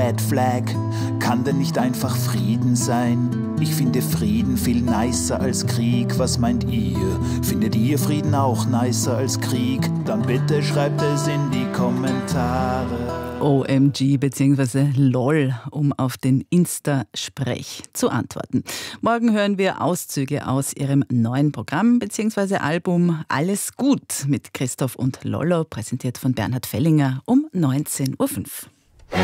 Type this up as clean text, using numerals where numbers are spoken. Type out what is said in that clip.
Red Flag. Kann denn nicht einfach Frieden sein? Ich finde Frieden viel nicer als Krieg. Was meint ihr? Findet ihr Frieden auch nicer als Krieg? Dann bitte schreibt es in die Kommentare. OMG bzw. LOL, um auf den Insta-Sprech zu antworten. Morgen hören wir Auszüge aus ihrem neuen Programm bzw. Album Alles gut mit Christoph und Lollo, präsentiert von Bernhard Fellinger um 19.05 Uhr.